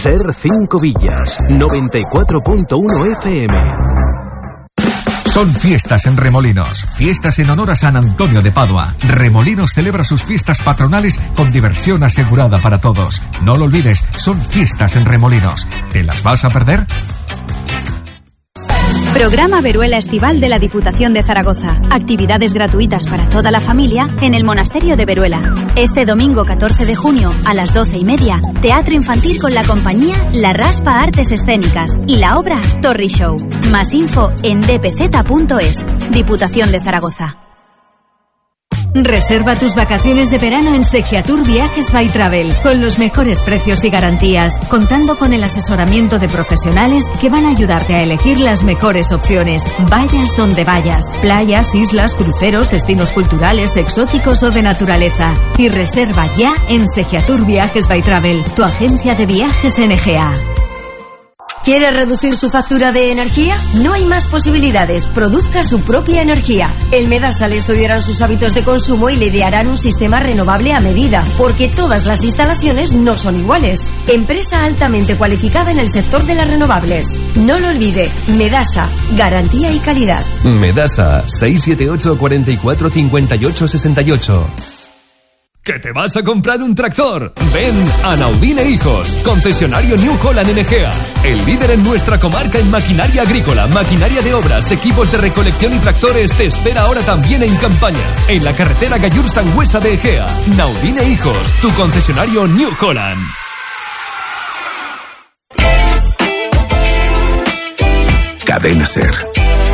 Ser 5 Villas, 94.1 FM. Son fiestas en Remolinos, fiestas en honor a San Antonio de Padua. Remolinos celebra sus fiestas patronales con diversión asegurada para todos. No lo olvides, son fiestas en Remolinos. ¿Te las vas a perder? Programa Veruela Estival de la Diputación de Zaragoza. Actividades gratuitas para toda la familia en el Monasterio de Veruela. Este domingo 14 de junio a las 12:30, teatro infantil con la compañía La Raspa Artes Escénicas y la obra Torri Show. Más info en dpz.es. Diputación de Zaragoza. Reserva tus vacaciones de verano en Segiatur Viajes by Travel, con los mejores precios y garantías, contando con el asesoramiento de profesionales que van a ayudarte a elegir las mejores opciones, vayas donde vayas, playas, islas, cruceros, destinos culturales, exóticos o de naturaleza. Y reserva ya en Segiatur Viajes by Travel, tu agencia de viajes NGA. ¿Quiere reducir su factura de energía? No hay más posibilidades. Produzca su propia energía. En Medasa le estudiarán sus hábitos de consumo y le idearán un sistema renovable a medida, porque todas las instalaciones no son iguales. Empresa altamente cualificada en el sector de las renovables. No lo olvide, Medasa, garantía y calidad. Medasa, 678 44 58 68. ¿Que te vas a comprar un tractor? Ven a Naudine Hijos, concesionario New Holland en Egea, el líder en nuestra comarca en maquinaria agrícola, maquinaria de obras, equipos de recolección y tractores. Te espera ahora también en campaña, en la carretera Gallur-Sangüesa de Egea. Naudine Hijos, tu concesionario New Holland. Cadena Ser.